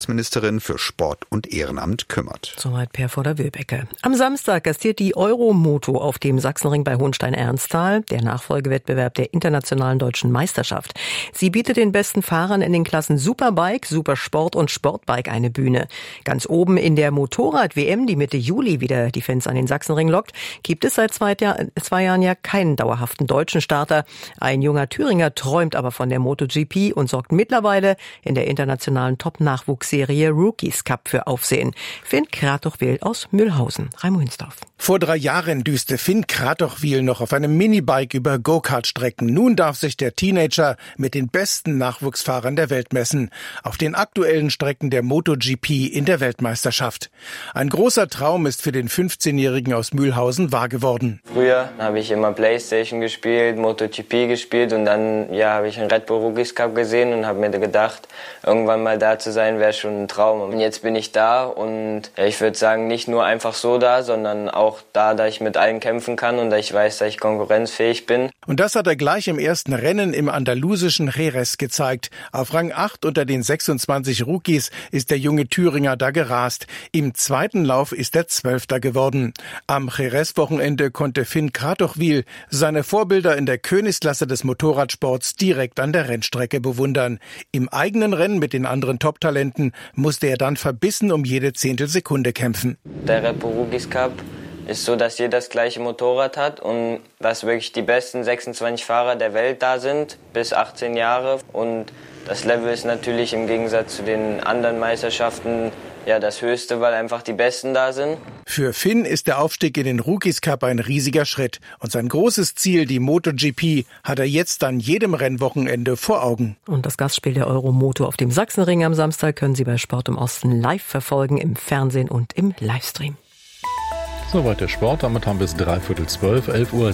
Ministerin für Sport und Ehrenamt kümmert. Soweit Per Voder-Wilbecke. Am Samstag gastiert die Euromoto auf dem Sachsenring bei Hohenstein-Ernsthal, der Nachfolgewettbewerb der internationalen deutschen Meisterschaft. Sie bietet den besten Fahrern in den Klassen Superbike, Supersport und Sportbike eine Bühne. Ganz oben in der Motorrad-WM, die Mitte Juli wieder die Fans an den Sachsenring lockt, gibt es seit 2 Jahren ja keinen dauerhaften deutschen Starter. Ein junger Thüringer träumt aber von der MotoGP und sorgt mittlerweile in der internationalen Top-Nachwuchsserie Rookies Cup für Aufsehen. Finn Kratochwil aus Mühlhausen. Raimo Hinsdorf. Vor 3 Jahren düste Finn Kratochwil noch auf einem Minibike über Go-Kart-Strecken. Nun darf sich der Teenager mit den besten Nachwuchsfahrern der Welt messen. Auf den aktuellen Strecken der MotoGP in der Weltmeisterschaft. Ein großer Traum ist für den 15-Jährigen aus Mühlhausen wahr geworden. Früher habe ich immer Playstation gespielt, MotoGP gespielt und dann habe ich einen Red Bull Rookies Cup gesehen und habe mir gedacht, irgendwann mal da zu sein, wäre schon ein Traum. Und jetzt bin ich da und ich würde sagen, nicht nur einfach so da, sondern auch da ich mit allen kämpfen kann und da ich weiß, dass ich konkurrenzfähig bin. Und das hat er gleich im ersten Rennen im andalusischen Jerez gezeigt. Auf Rang 8 unter den 26 Rookies ist der junge Thüringer da gerast. Im zweiten Lauf ist er 12. geworden. Am Jerez-Wochenende konnte Finn Kratochwil seine Vorbilder in der Königsklasse des Motorradsports direkt an der Rennstrecke bewundern. Im eigenen Rennen mit den anderen Top-Talenten musste er dann verbissen um jede Zehntelsekunde kämpfen. Der Red Bull Rookies Cup ist so, dass jeder das gleiche Motorrad hat und dass wirklich die besten 26 Fahrer der Welt da sind, bis 18 Jahre. Und das Level ist natürlich im Gegensatz zu den anderen Meisterschaften das höchste, weil einfach die Besten da sind. Für Finn ist der Aufstieg in den Rookies Cup ein riesiger Schritt. Und sein großes Ziel, die MotoGP, hat er jetzt an jedem Rennwochenende vor Augen. Und das Gastspiel der Euromoto auf dem Sachsenring am Samstag können Sie bei Sport im Osten live verfolgen, im Fernsehen und im Livestream. Soweit der Sport, damit haben wir es 11:45,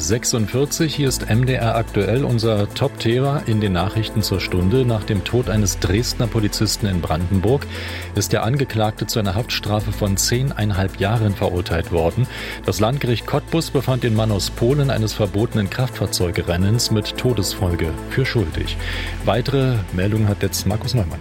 11:46 Uhr. Hier ist MDR aktuell, unser Top-Thema in den Nachrichten zur Stunde. Nach dem Tod eines Dresdner Polizisten in Brandenburg ist der Angeklagte zu einer Haftstrafe von 10,5 Jahren verurteilt worden. Das Landgericht Cottbus befand den Mann aus Polen eines verbotenen Kraftfahrzeugrennens mit Todesfolge für schuldig. Weitere Meldungen hat jetzt Markus Neumann.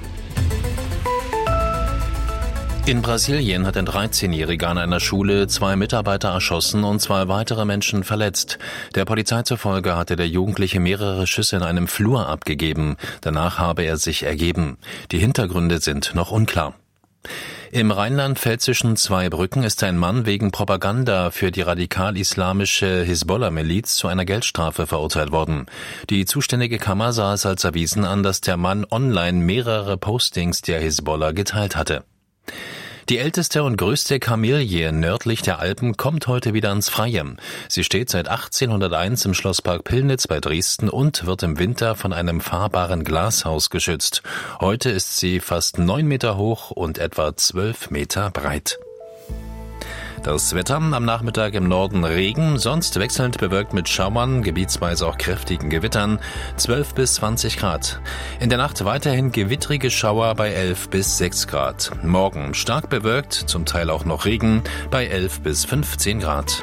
In Brasilien hat ein 13-Jähriger an einer Schule 2 Mitarbeiter erschossen und 2 weitere Menschen verletzt. Der Polizei zufolge hatte der Jugendliche mehrere Schüsse in einem Flur abgegeben. Danach habe er sich ergeben. Die Hintergründe sind noch unklar. Im rheinland-pfälzischen Zweibrücken ist ein Mann wegen Propaganda für die radikal-islamische Hisbollah-Miliz zu einer Geldstrafe verurteilt worden. Die zuständige Kammer sah es als erwiesen an, dass der Mann online mehrere Postings der Hisbollah geteilt hatte. Die älteste und größte Kamilie nördlich der Alpen kommt heute wieder ans Freie. Sie steht seit 1801 im Schlosspark Pillnitz bei Dresden und wird im Winter von einem fahrbaren Glashaus geschützt. Heute ist sie fast 9 Meter hoch und etwa 12 Meter breit. Das Wetter am Nachmittag im Norden Regen, sonst wechselnd bewölkt mit Schauern, gebietsweise auch kräftigen Gewittern, 12 bis 20 Grad. In der Nacht weiterhin gewittrige Schauer bei 11 bis 6 Grad. Morgen stark bewölkt, zum Teil auch noch Regen, bei 11 bis 15 Grad.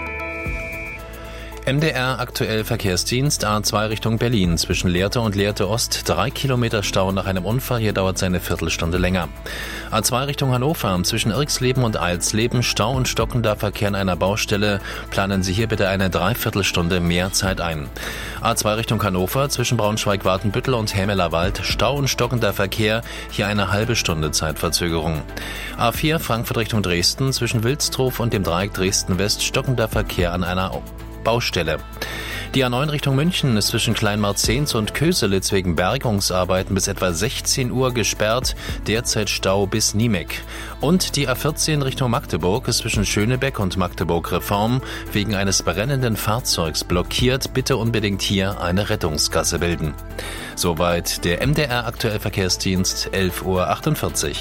MDR aktuell Verkehrsdienst A2 Richtung Berlin zwischen Lehrte und Lehrte Ost 3 Kilometer Stau nach einem Unfall, hier dauert es eine Viertelstunde länger. A2 Richtung Hannover zwischen Irxleben und Alsleben Stau und stockender Verkehr an einer Baustelle, planen Sie hier bitte eine Dreiviertelstunde mehr Zeit ein. A2 Richtung Hannover zwischen Braunschweig-Watenbüttel und Hämelerwald Stau und stockender Verkehr, hier eine halbe Stunde Zeitverzögerung. A4 Frankfurt Richtung Dresden zwischen Wilsdruf und dem Dreieck Dresden-West stockender Verkehr an einer Baustelle. Die A9 Richtung München ist zwischen Kleinmarzens und Köselitz wegen Bergungsarbeiten bis etwa 16 Uhr gesperrt, derzeit Stau bis Niemek. Und die A14 Richtung Magdeburg ist zwischen Schönebeck und Magdeburg-Reform wegen eines brennenden Fahrzeugs blockiert. Bitte unbedingt hier eine Rettungsgasse bilden. Soweit der MDR aktuell Verkehrsdienst, 11:48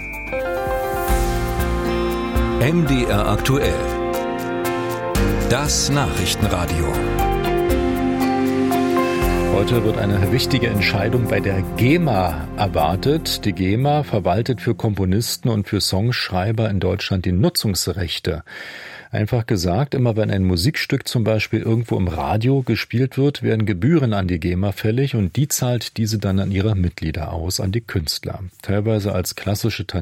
Uhr. MDR aktuell. Das Nachrichtenradio. Heute wird eine wichtige Entscheidung bei der GEMA erwartet. Die GEMA verwaltet für Komponisten und für Songschreiber in Deutschland die Nutzungsrechte. Einfach gesagt, immer wenn ein Musikstück zum Beispiel irgendwo im Radio gespielt wird, werden Gebühren an die GEMA fällig und die zahlt diese dann an ihre Mitglieder aus, an die Künstler. Teilweise als klassische